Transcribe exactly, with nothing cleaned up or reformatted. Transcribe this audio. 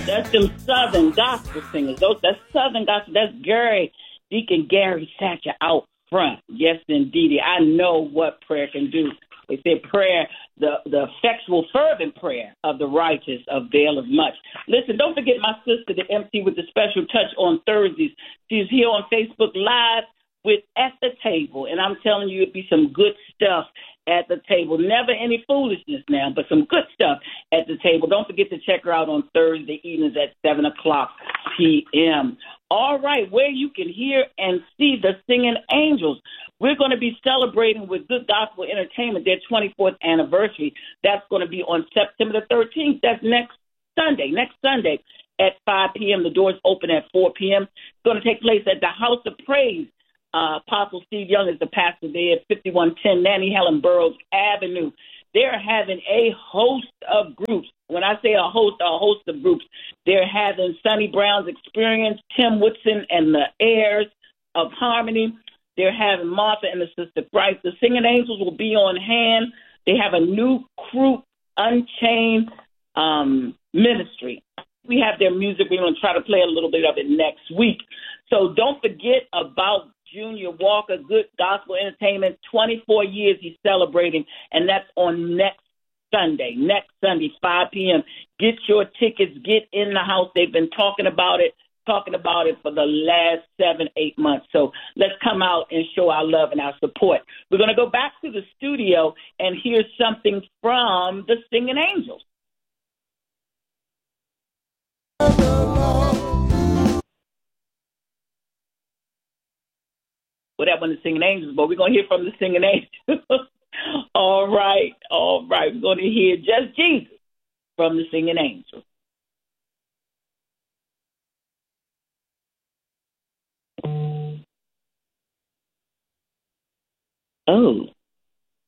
That's them Southern gospel singers. Those that's Southern gospel. That's Gary, Deacon Gary Satcher out front. Yes, indeedy. I know what prayer can do. They say prayer, the, the effectual, fervent prayer of the righteous availeth much. Listen, don't forget my sister, the M C with the special touch on Thursdays. She's here on Facebook Live with At the Table. And I'm telling you, it'd be some good stuff at the table. Never any foolishness now, but some good stuff at the table. Don't forget to check her out on Thursday evenings at seven o'clock p.m. All right, where you can hear and see the Singing Angels. We're going to be celebrating with Good Gospel Entertainment their twenty-fourth anniversary. That's going to be on September the thirteenth. That's next Sunday, next Sunday at five p.m. The doors open at four p.m. It's going to take place at the House of Praise. Uh, Apostle Steve Young is the pastor there at fifty-one ten Nanny Helen Burroughs Avenue. They're having a host of groups. When I say a host, a host of groups, they're having Sonny Brown's Experience, Tim Woodson and the Heirs of Harmony. They're having Martha and the Sister Christ. The Singing Angels will be on hand. They have a new crew, Unchained um, Ministry. We have their music. We're going to try to play a little bit of it next week. So don't forget about Junior Walker, Good Gospel Entertainment. twenty-four years he's celebrating, and that's on next Sunday, next Sunday, five p.m. Get your tickets. Get in the house. They've been talking about it, talking about it for the last seven, eight months. So let's come out and show our love and our support. We're going to go back to the studio and hear something from the Singing Angels. Well, that wasn't the Singing Angels, but we're going to hear from the Singing Angels. all right, all right. We're going to hear Just Jesus from the Singing Angels. Oh.